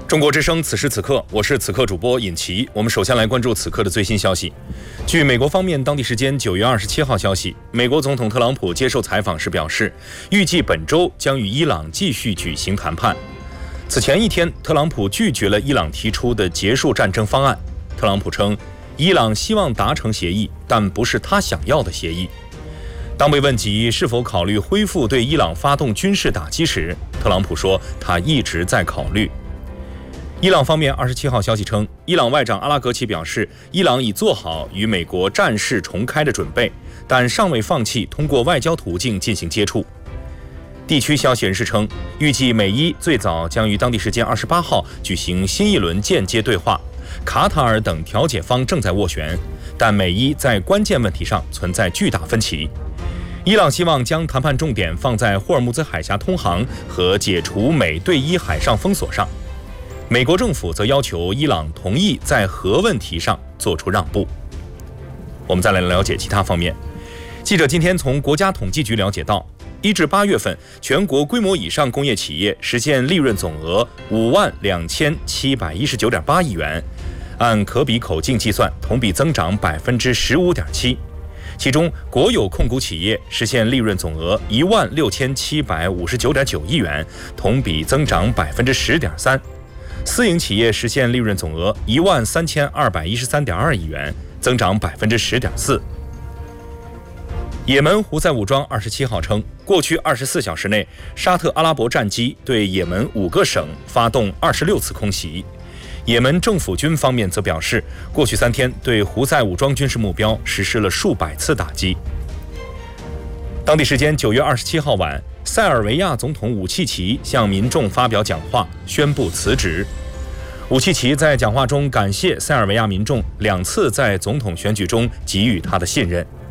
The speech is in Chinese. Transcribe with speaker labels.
Speaker 1: 中国之声，此时此刻，我是此刻主播尹奇。我们首先来关注此刻的最新消息。据美国方面当地时间9月27号消息，美国总统特朗普接受采访时表示，预计本周将与伊朗继续举行谈判。此前一天，特朗普拒绝了伊朗提出的结束战争方案。特朗普称，伊朗希望达成协议，但不是他想要的协议。当被问及是否考虑恢复对伊朗发动军事打击时，特朗普说，他一直在考虑。伊朗方面27号消息称，伊朗外长阿拉格齐表示，伊朗已做好与美国战事重开的准备，但尚未放弃通过外交途径进行接触。地区消息人士称，预计美伊最早将于当地时间28号举行新一轮间接对话，卡塔尔等调解方正在斡旋，但美伊在关键问题上存在巨大分歧。伊朗希望将谈判重点放在霍尔木兹海峡通航和解除美对伊海上封锁上。美国政府则要求伊朗同意在核问题上做出让步。我们再来了解其他方面。记者今天从国家统计局了解到，1至8月份，全国规模以上工业企业实现利润总额52719.8亿元，按可比口径计算，同比增长15.7%。其中，国有控股企业实现利润总额16759.9亿元，同比增长10.3%。私营企业实现利润总额13213.2亿元，增长10.4%。也门胡塞武装27号称，过去24小时内，沙特阿拉伯战机对也门5个省发动26次空袭。也门政府军方面则表示，过去3天对胡塞武装军事目标实施了数百次打击。当地时间9月27号晚，塞尔维亚总统武契奇向民众发表讲话，宣布辞职。武契奇在讲话中感谢塞尔维亚民众2次在总统选举中给予他的信任。